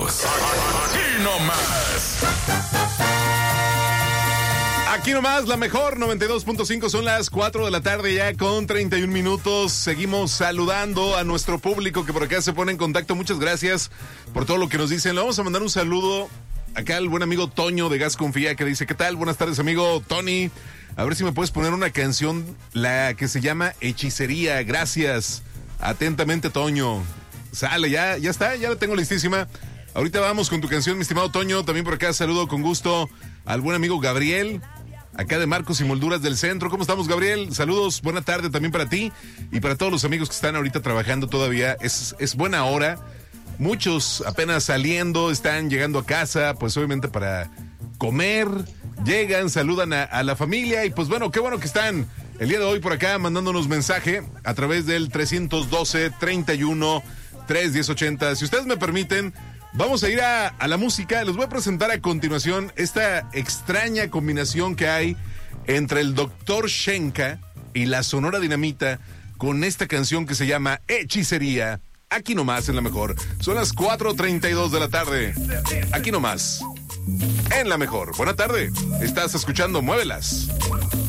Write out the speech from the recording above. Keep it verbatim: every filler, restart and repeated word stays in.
Aquí nomás. Aquí nomás, la mejor, noventa y dos punto cinco, son las cuatro de la tarde ya con treinta y un minutos. Seguimos saludando a nuestro público que por acá se pone en contacto. Muchas gracias por todo lo que nos dicen. Le vamos a mandar un saludo acá al buen amigo Toño de Gas Confía, que dice: ¿qué tal? Buenas tardes, amigo Tony. A ver si me puedes poner una canción, la que se llama Hechicería. Gracias. Atentamente, Toño. Sale, ya, ya está, ya la tengo listísima. Ahorita vamos con tu canción, mi estimado Toño. También por acá saludo con gusto al buen amigo Gabriel, acá de Marcos y Molduras del Centro. ¿Cómo estamos, Gabriel? Saludos, buena tarde también para ti y para todos los amigos que están ahorita trabajando todavía. Es, es buena hora. Muchos apenas saliendo, están llegando a casa, pues obviamente para comer. Llegan, saludan a, a la familia y pues bueno, qué bueno que están el día de hoy por acá mandándonos mensaje a través del trescientos doce, treinta y uno, trescientos diez, ochenta. Si ustedes me permiten, vamos a ir a, a la música. Les voy a presentar a continuación esta extraña combinación que hay entre el doctor Shenka y la Sonora Dinamita con esta canción que se llama Hechicería. Aquí nomás en la mejor. Son las cuatro treinta y dos de la tarde. Aquí nomás en la mejor. Buena tarde. Estás escuchando Muévelas.